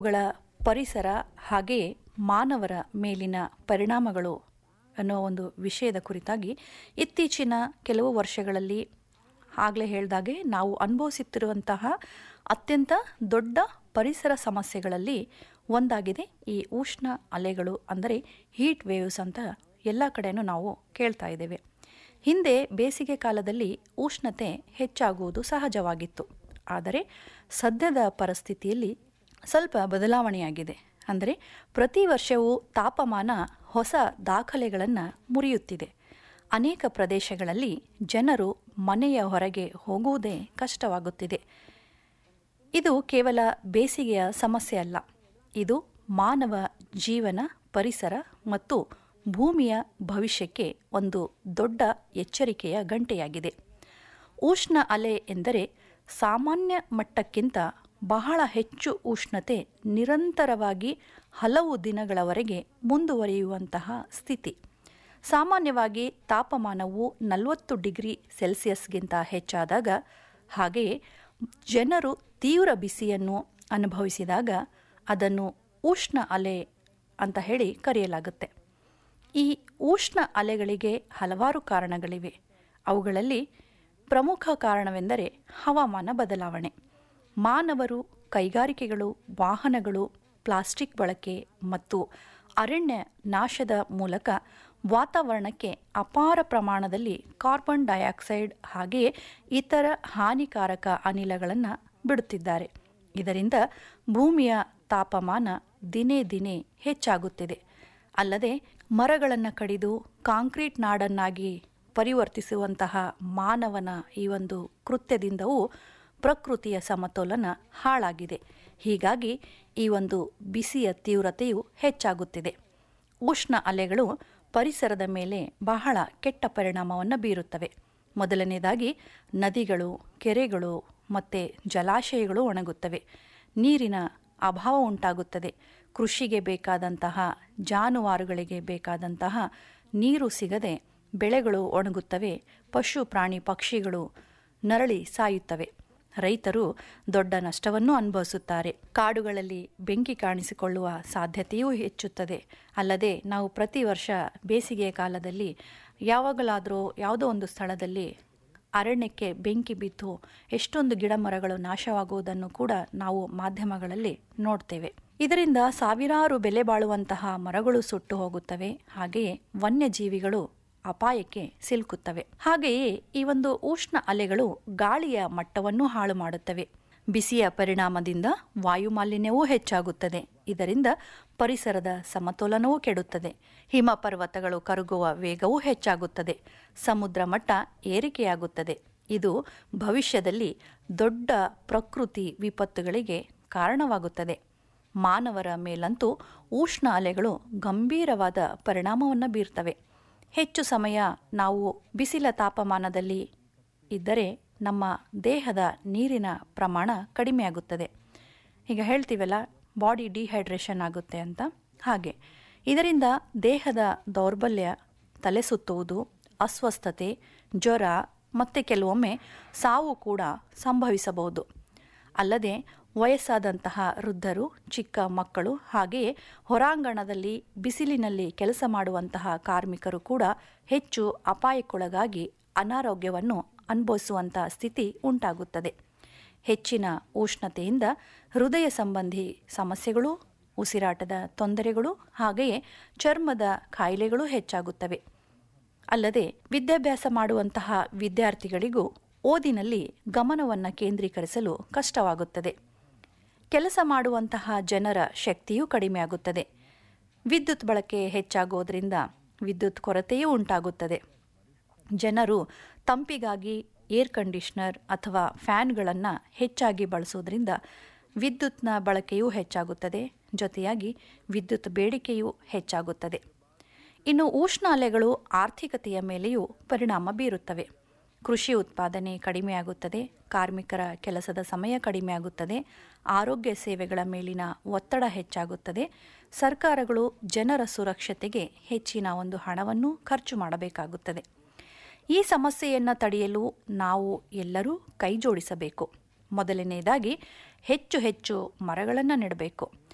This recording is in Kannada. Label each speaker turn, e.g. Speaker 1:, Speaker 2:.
Speaker 1: ಅವುಗಳ ಪರಿಸರ ಹಾಗೆಯೇ ಮಾನವರ ಮೇಲಿನ ಪರಿಣಾಮಗಳು ಅನ್ನೋ ಒಂದು ವಿಷಯದ ಕುರಿತಾಗಿ ಇತ್ತೀಚಿನ ಕೆಲವು ವರ್ಷಗಳಲ್ಲಿ ಆಗಲೇ ಹೇಳಿದಾಗೆ ನಾವು ಅನುಭವಿಸುತ್ತಿರುವಂತಹ ಅತ್ಯಂತ ದೊಡ್ಡ ಪರಿಸರ ಸಮಸ್ಯೆಗಳಲ್ಲಿ ಒಂದಾಗಿದೆ ಈ ಉಷ್ಣ ಅಲೆಗಳು, ಅಂದರೆ ಹೀಟ್ ವೇವ್ಸ್ ಅಂತ ಎಲ್ಲ ಕಡೆಯೂ ನಾವು ಕೇಳ್ತಾ ಇದ್ದೇವೆ. ಹಿಂದೆ ಬೇಸಿಗೆ ಕಾಲದಲ್ಲಿ ಉಷ್ಣತೆ ಹೆಚ್ಚಾಗುವುದು ಸಹಜವಾಗಿತ್ತು. ಆದರೆ ಸದ್ಯದ ಪರಿಸ್ಥಿತಿಯಲ್ಲಿ ಸ್ವಲ್ಪ ಬದಲಾವಣೆಯಾಗಿದೆ. ಅಂದರೆ ಪ್ರತಿ ವರ್ಷವೂ ತಾಪಮಾನ ಹೊಸ ದಾಖಲೆಗಳನ್ನು ಮುರಿಯುತ್ತಿದೆ. ಅನೇಕ ಪ್ರದೇಶಗಳಲ್ಲಿ ಜನರು ಮನೆಯ ಹೊರಗೆ ಹೋಗುವುದೇ ಕಷ್ಟವಾಗುತ್ತಿದೆ. ಇದು ಕೇವಲ ಬೇಸಿಗೆಯ ಸಮಸ್ಯೆ ಅಲ್ಲ, ಇದು ಮಾನವ ಜೀವನ, ಪರಿಸರ ಮತ್ತು ಭೂಮಿಯ ಭವಿಷ್ಯಕ್ಕೆ ಒಂದು ದೊಡ್ಡ ಎಚ್ಚರಿಕೆಯ ಗಂಟೆಯಾಗಿದೆ. ಉಷ್ಣ ಅಲೆ ಎಂದರೆ ಸಾಮಾನ್ಯ ಮಟ್ಟಕ್ಕಿಂತ ಬಹಳ ಹೆಚ್ಚು ಉಷ್ಣತೆ ನಿರಂತರವಾಗಿ ಹಲವು ದಿನಗಳವರೆಗೆ ಮುಂದುವರಿಯುವಂತಹ ಸ್ಥಿತಿ. ಸಾಮಾನ್ಯವಾಗಿ ತಾಪಮಾನವು 40 ಡಿಗ್ರಿ ಸೆಲ್ಸಿಯಸ್ಗಿಂತ ಹೆಚ್ಚಾದಾಗ, ಹಾಗೆಯೇ ಜನರು ತೀವ್ರ ಬಿಸಿಯನ್ನು ಅನುಭವಿಸಿದಾಗ ಅದನ್ನು ಉಷ್ಣ ಅಲೆ ಅಂತ ಹೇಳಿ ಕರೆಯಲಾಗುತ್ತೆ. ಈ ಉಷ್ಣ ಅಲೆಗಳಿಗೆ ಹಲವಾರು ಕಾರಣಗಳಿವೆ. ಅವುಗಳಲ್ಲಿ ಪ್ರಮುಖ ಕಾರಣವೆಂದರೆ ಹವಾಮಾನ ಬದಲಾವಣೆ. ಮಾನವರು, ಕೈಗಾರಿಕೆಗಳು, ವಾಹನಗಳು, ಪ್ಲಾಸ್ಟಿಕ್ ಬಳಕೆ ಮತ್ತು ಅರಣ್ಯ ನಾಶದ ಮೂಲಕ ವಾತಾವರಣಕ್ಕೆ ಅಪಾರ ಪ್ರಮಾಣದಲ್ಲಿ ಕಾರ್ಬನ್ ಡೈಆಕ್ಸೈಡ್ ಹಾಗೆಯೇ ಇತರ ಹಾನಿಕಾರಕ ಅನಿಲಗಳನ್ನು ಬಿಡುತ್ತಿದ್ದಾರೆ. ಇದರಿಂದ ಭೂಮಿಯ ತಾಪಮಾನ ದಿನೇ ದಿನೇ ಹೆಚ್ಚಾಗುತ್ತಿದೆ. ಅಲ್ಲದೆ ಮರಗಳನ್ನು ಕಡಿದು ಕಾಂಕ್ರೀಟ್ ನಾಡನ್ನಾಗಿ ಪರಿವರ್ತಿಸುವಂತಹ ಮಾನವನ ಈ ಒಂದು ಕೃತ್ಯದಿಂದವೂ ಪ್ರಕೃತಿಯ ಸಮತೋಲನ ಹಾಳಾಗಿದೆ. ಹೀಗಾಗಿ ಈ ಒಂದು ಬಿಸಿಯ ತೀವ್ರತೆಯು ಹೆಚ್ಚಾಗುತ್ತಿದೆ. ಉಷ್ಣ ಅಲೆಗಳು ಪರಿಸರದ ಮೇಲೆ ಬಹಳ ಕೆಟ್ಟ ಪರಿಣಾಮವನ್ನು ಬೀರುತ್ತವೆ. ಮೊದಲನೇದಾಗಿ ನದಿಗಳು, ಕೆರೆಗಳು ಮತ್ತು ಜಲಾಶಯಗಳು ಒಣಗುತ್ತವೆ. ನೀರಿನ ಅಭಾವ ಉಂಟಾಗುತ್ತದೆ. ಕೃಷಿಗೆ ಬೇಕಾದಂತಹ, ಜಾನುವಾರುಗಳಿಗೆ ಬೇಕಾದಂತಹ ನೀರು ಸಿಗದೆ ಬೆಳೆಗಳು ಒಣಗುತ್ತವೆ. ಪಶು ಪ್ರಾಣಿ ಪಕ್ಷಿಗಳು ನರಳಿ ಸಾಯುತ್ತವೆ. ರೈತರು ದೊಡ್ಡ ನಷ್ಟವನ್ನು ಅನುಭವಿಸುತ್ತಾರೆ. ಕಾಡುಗಳಲ್ಲಿ ಬೆಂಕಿ ಕಾಣಿಸಿಕೊಳ್ಳುವ ಸಾಧ್ಯತೆಯೂ ಹೆಚ್ಚುತ್ತದೆ. ಅಲ್ಲದೆ ನಾವು ಪ್ರತಿ ವರ್ಷ ಬೇಸಿಗೆಯ ಕಾಲದಲ್ಲಿ ಯಾವಾಗಲಾದರೂ ಯಾವುದೋ ಒಂದು ಸ್ಥಳದಲ್ಲಿ ಅರಣ್ಯಕ್ಕೆ ಬೆಂಕಿ ಬಿದ್ದು ಎಷ್ಟೊಂದು ಗಿಡ ಮರಗಳು ನಾಶವಾಗುವುದನ್ನು ಕೂಡ ನಾವು ಮಾಧ್ಯಮಗಳಲ್ಲಿ ನೋಡ್ತೇವೆ. ಇದರಿಂದ ಸಾವಿರಾರು ಬೆಲೆ ಬಾಳುವಂತಹ ಮರಗಳು ಸುಟ್ಟು ಹೋಗುತ್ತವೆ. ಹಾಗೆಯೇ ವನ್ಯಜೀವಿಗಳು ಅಪಾಯಕ್ಕೆ ಸಿಲುಕುತ್ತವೆ. ಹಾಗೆಯೇ ಈ ಒಂದು ಉಷ್ಣ ಅಲೆಗಳು ಗಾಳಿಯ ಮಟ್ಟವನ್ನು ಹಾಳು ಮಾಡುತ್ತವೆ. ಬಿಸಿಯ ಪರಿಣಾಮದಿಂದ ವಾಯುಮಾಲಿನ್ಯವೂ ಹೆಚ್ಚಾಗುತ್ತದೆ. ಇದರಿಂದ ಪರಿಸರದ ಸಮತೋಲನವೂ ಕೆಡುತ್ತದೆ. ಹಿಮ ಪರ್ವತಗಳು ಕರಗುವ ವೇಗವೂ ಹೆಚ್ಚಾಗುತ್ತದೆ. ಸಮುದ್ರ ಮಟ್ಟ ಏರಿಕೆಯಾಗುತ್ತದೆ. ಇದು ಭವಿಷ್ಯದಲ್ಲಿ ದೊಡ್ಡ ಪ್ರಕೃತಿ ವಿಪತ್ತುಗಳಿಗೆ ಕಾರಣವಾಗುತ್ತದೆ. ಮಾನವರ ಮೇಲಂತೂ ಉಷ್ಣ ಅಲೆಗಳು ಗಂಭೀರವಾದ ಪರಿಣಾಮವನ್ನು ಬೀರ್ತವೆ. ಹೆಚ್ಚು ಸಮಯ ನಾವು ಬಿಸಿಲ ತಾಪಮಾನದಲ್ಲಿ ಇದ್ದರೆ ನಮ್ಮ ದೇಹದ ನೀರಿನ ಪ್ರಮಾಣ ಕಡಿಮೆಯಾಗುತ್ತದೆ. ಈಗ ಹೇಳ್ತೀವಲ್ಲ, ಬಾಡಿ ಡಿಹೈಡ್ರೇಷನ್ ಆಗುತ್ತೆ ಅಂತ. ಹಾಗೆ ಇದರಿಂದ ದೇಹದ ದೌರ್ಬಲ್ಯ, ತಲೆ ಸುತ್ತುವುದು, ಅಸ್ವಸ್ಥತೆ, ಜ್ವರ ಮತ್ತು ಕೆಲವೊಮ್ಮೆ ಸಾವು ಕೂಡ ಸಂಭವಿಸಬಹುದು. ಅಲ್ಲದೆ ವಯಸ್ಸಾದಂತಹ ವೃದ್ಧರು, ಚಿಕ್ಕ ಮಕ್ಕಳು, ಹಾಗೆಯೇ ಹೊರಾಂಗಣದಲ್ಲಿ ಬಿಸಿಲಿನಲ್ಲಿ ಕೆಲಸ ಮಾಡುವಂತಹ ಕಾರ್ಮಿಕರು ಕೂಡ ಹೆಚ್ಚು ಅಪಾಯಕ್ಕೊಳಗಾಗಿ ಅನಾರೋಗ್ಯವನ್ನು ಅನುಭವಿಸುವಂಥ ಸ್ಥಿತಿ ಉಂಟಾಗುತ್ತದೆ. ಹೆಚ್ಚಿನ ಉಷ್ಣತೆಯಿಂದ ಹೃದಯ ಸಂಬಂಧಿ ಸಮಸ್ಯೆಗಳು, ಉಸಿರಾಟದ ತೊಂದರೆಗಳು, ಹಾಗೆಯೇ ಚರ್ಮದ ಕಾಯಿಲೆಗಳು ಹೆಚ್ಚಾಗುತ್ತವೆ. ಅಲ್ಲದೆ ವಿದ್ಯಾಭ್ಯಾಸ ಮಾಡುವಂತಹ ವಿದ್ಯಾರ್ಥಿಗಳಿಗೂ ಓದಿನಲ್ಲಿ ಗಮನವನ್ನು ಕೇಂದ್ರೀಕರಿಸಲು ಕಷ್ಟವಾಗುತ್ತದೆ. ಕೆಲಸ ಮಾಡುವಂತಹ ಜನರ ಶಕ್ತಿಯೂ ಕಡಿಮೆಯಾಗುತ್ತದೆ. ವಿದ್ಯುತ್ ಬಳಕೆ ಹೆಚ್ಚಾಗೋದ್ರಿಂದ ವಿದ್ಯುತ್ ಕೊರತೆಯೂ ಉಂಟಾಗುತ್ತದೆ. ಜನರು ತಂಪಿಗಾಗಿ ಏರ್ ಕಂಡೀಷ್ನರ್ ಅಥವಾ ಫ್ಯಾನ್ಗಳನ್ನು ಹೆಚ್ಚಾಗಿ ಬಳಸೋದ್ರಿಂದ ವಿದ್ಯುತ್ನ ಬಳಕೆಯೂ ಹೆಚ್ಚಾಗುತ್ತದೆ. ಜೊತೆಯಾಗಿ ವಿದ್ಯುತ್ ಬೇಡಿಕೆಯೂ ಹೆಚ್ಚಾಗುತ್ತದೆ. ಇನ್ನು ಉಷ್ಣ ಅಲೆಗಳು ಆರ್ಥಿಕತೆಯ ಮೇಲೆಯೂ ಪರಿಣಾಮ ಬೀರುತ್ತವೆ. ಕೃಷಿ ಉತ್ಪಾದನೆ ಕಡಿಮೆಯಾಗುತ್ತದೆ. ಕಾರ್ಮಿಕರ ಕೆಲಸದ ಸಮಯ ಕಡಿಮೆಯಾಗುತ್ತದೆ. ಆರೋಗ್ಯ ಸೇವೆಗಳ ಮೇಲಿನ ಒತ್ತಡ ಹೆಚ್ಚಾಗುತ್ತದೆ. ಸರ್ಕಾರಗಳು ಜನರ ಸುರಕ್ಷತೆಗೆ ಹೆಚ್ಚಿನ ಒಂದು ಹಣವನ್ನು ಖರ್ಚು ಮಾಡಬೇಕಾಗುತ್ತದೆ. ಈ ಸಮಸ್ಯೆಯನ್ನು ತಡೆಯಲು ನಾವು ಎಲ್ಲರೂ ಕೈ ಜೋಡಿಸಬೇಕು. ಮೊದಲನೆಯದಾಗಿ ಹೆಚ್ಚು ಹೆಚ್ಚು ಮರಗಳನ್ನು ನೆಡಬೇಕು.